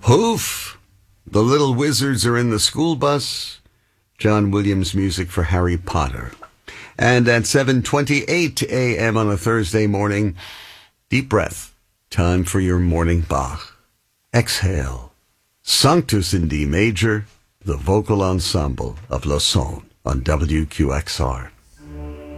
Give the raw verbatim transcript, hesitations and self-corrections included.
Hoof! The little wizards are in the school bus. John Williams music for Harry Potter. And at seven twenty-eight a.m. on a Thursday morning, deep breath. Time for your morning Bach. Exhale. Sanctus in D major, the vocal ensemble of Lausanne on W Q X R.